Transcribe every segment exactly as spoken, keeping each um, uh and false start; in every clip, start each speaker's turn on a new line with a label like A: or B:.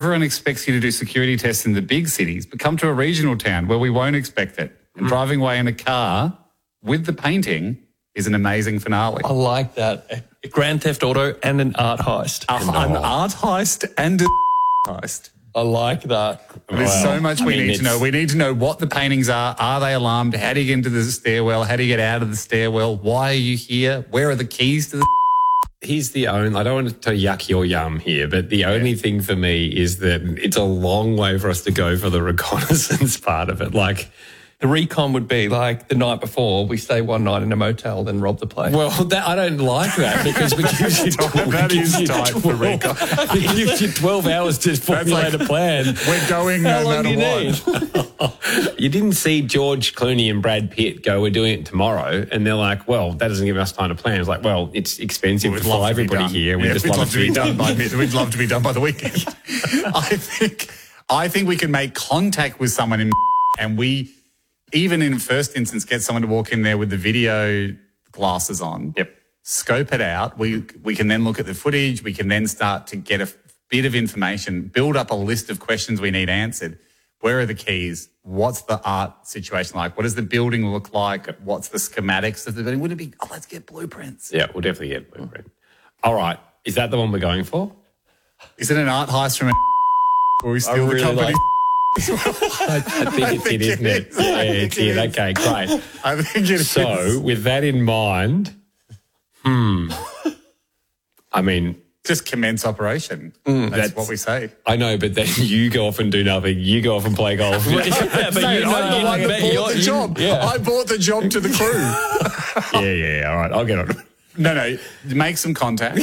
A: everyone expects you to do security tests in the big cities, but come to a regional town where we won't expect it. And mm. driving away in a car with the painting is an amazing finale.
B: I like that. A Grand Theft Auto and an art heist.
A: Uh, an art heist and a heist.
B: I like that.
A: There's wow. so much we I mean, need to know. We need to know what the paintings are. Are they alarmed? How do you get into the stairwell? How do you get out of the stairwell? Why are you here? Where are the keys to the...
C: Here's the only... I don't want to yuck your yum here, but the only yeah. thing for me is that it's a long way for us to go for the reconnaissance part of it. Like...
B: The recon would be like the night before, we stay one night in a motel, then rob the place.
C: Well, that, I don't like that because we give you twelve,
A: that is tight for recon.
C: It gives you twelve hours to formulate like, a plan.
A: We're going no
B: How long
A: matter
B: do you
A: what.
C: Need? You didn't see George Clooney and Brad Pitt go, we're doing it tomorrow, and they're like, well, that doesn't give us time to plan. It's like, well, it's expensive to fly everybody here.
A: We
C: yeah,
A: just
C: we'd
A: love,
C: love
A: to be done by we'd love to be done by the weekend. I think I think we can make contact with someone in and we even in first instance, get someone to walk in there with the video glasses on.
C: Yep.
A: Scope it out. We we can then look at the footage. We can then start to get a bit of information, build up a list of questions we need answered. Where are the keys? What's the art situation like? What does the building look like? What's the schematics of the building? Would it be, oh, let's get blueprints.
C: Yeah, we'll definitely get blueprint. All right. Is that the one we're going for?
A: Is it an art heist from a or are we still
C: really
A: the company?
C: Like- I, I think
A: I
C: it's
A: think
C: it, isn't it?
A: it is.
C: Yeah,
A: I
C: it's
A: think
C: it.
A: it is.
C: Okay, great.
A: I think it
C: so,
A: is.
C: So, with that in mind, hmm, I mean...
A: Just commence operation.
C: Mm,
A: that's, that's what we say.
C: I know, but then you go off and do nothing. You go off and play golf.
A: yeah, but you know, I'm the one that bought the job. You, yeah. I bought the job to the crew.
C: yeah, yeah, all right. I'll get on it.
A: No, no. Make some contact.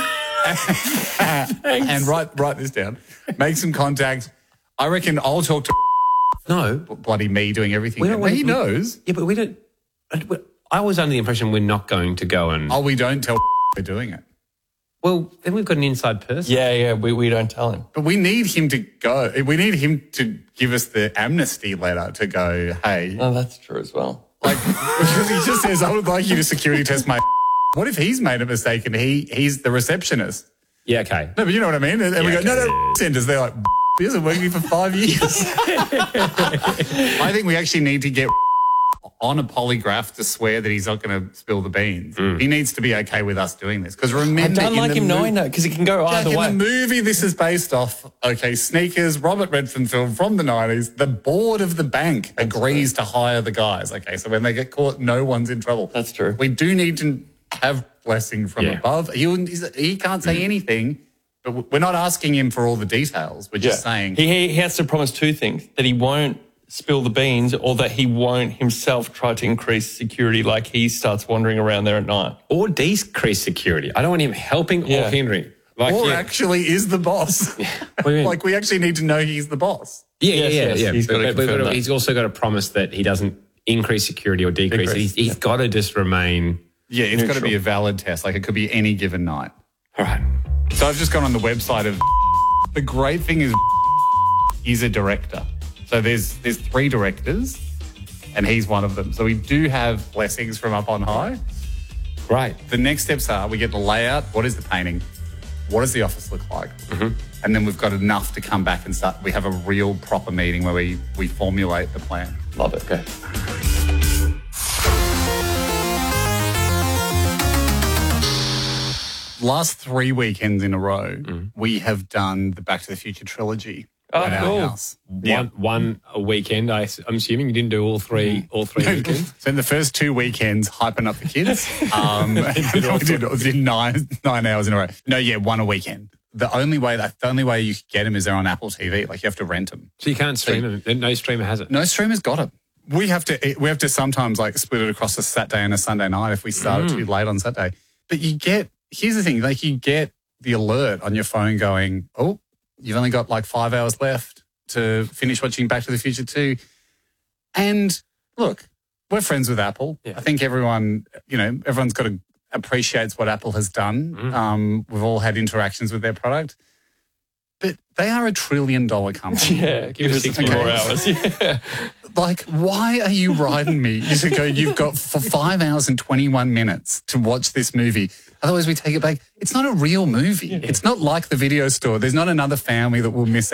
A: and write write this down. Make some contact. I reckon I'll talk to
C: no
A: bloody me doing everything.
C: We don't,
A: but
C: we,
A: he knows.
C: Yeah, but we don't. I was under the impression we're not going to go and.
A: Oh, we don't tell we're doing it.
C: Well, then we've got an inside person.
B: Yeah, yeah. We we don't tell him.
A: But we need him to go. We need him to give us the amnesty letter to go. Hey.
B: Oh, that's true as well.
A: Like because he just says, I would like you to security test my. What if he's made a mistake and he he's the receptionist?
C: Yeah, okay.
A: No, but you know what I mean? And yeah, we go, okay. no, no, centers. They're like, he hasn't worked here for five years. I think we actually need to get on a polygraph to swear that he's not going to spill the beans. Mm. He needs to be okay with us doing this. Because remember,
B: I don't like him knowing that because it can go either
A: in
B: way.
A: In the movie this is based off, okay, Sneakers, Robert Redford film from the nineties, the board of the bank That's agrees true. to hire the guys. Okay, so when they get caught, no one's in trouble.
B: That's true.
A: We do need to have blessing from yeah. above. He, he can't say mm. anything. But we're not asking him for all the details. We're just yeah. saying...
B: He, he has to promise two things, that he won't spill the beans or that he won't himself try to increase security like he starts wandering around there at night.
C: Or decrease security. I don't want him helping yeah. or hindering.
A: Like, or yeah. actually is the boss. Like, we actually need to know he's the boss.
C: Yeah, yeah,
B: yes,
C: yeah.
B: yes.
C: yeah.
B: He's,
C: but,
B: got
C: but,
B: to
C: but he's also got to promise that he doesn't increase security or decrease, decrease. it. He's, he's yeah. got to just remain...
A: Yeah, it's neutral. Got to be a valid test. Like, it could be any given night.
C: All right.
A: So I've just gone on the website of... The great thing is he's a director. So there's there's three directors and he's one of them. So we do have blessings from up on high.
C: Right.
A: The next steps are we get the layout. What is the painting? What does the office look like?
C: Mm-hmm.
A: And then we've got enough to come back and start. We have a real proper meeting where we, we formulate the plan.
B: Love it. Okay.
A: Last three weekends in a row,
C: mm.
A: we have done the Back to the Future trilogy
B: oh,
A: at
B: cool.
A: our house.
C: One,
A: yeah.
C: one a weekend. I, I'm assuming you didn't do all three. All three weekends.
A: So in the first two weekends, hyping up the kids, um, we did, we did nine nine hours in a row. No, yeah, one a weekend. The only way that the only way you could get them is they're on Apple T V. Like you have to rent them.
C: So you can't stream so, them. No streamer has it.
A: No streamer's got it. We have to. We have to sometimes like split it across a Saturday and a Sunday night if we started mm. too late on Saturday. But you get. Here's the thing, like you get the alert on your phone going, oh, you've only got like five hours left to finish watching Back to the Future two. And look, we're friends with Apple. Yeah. I think everyone, you know, everyone's got to appreciates what Apple has done.
C: Mm.
A: Um, we've all had interactions with their product. But they are a trillion dollar company.
B: Yeah, give us six more hours. Yeah.
A: Like, why are you riding me? You should go, you've got for five hours and twenty-one minutes to watch this movie. Otherwise, we take it back. It's not a real movie. Yeah. It's not like the video store. There's not another family that will miss